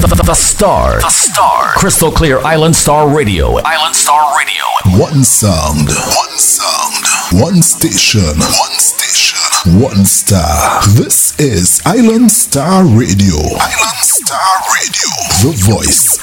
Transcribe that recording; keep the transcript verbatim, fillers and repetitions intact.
The, the Star. The Star. Crystal Clear Island Star Radio. Island Star Radio. One sound. One sound. One station. One station. One star. This is Island Star Radio. Island Star Radio. The voice